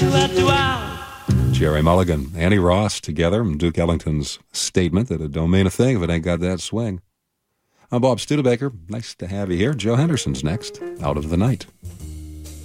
Jerry Mulligan, Annie Ross together, and Duke Ellington's statement that it don't mean a thing if it ain't got that swing. I'm Bob Studebaker. Nice to have you here. Joe Henderson's next, Out of the Night.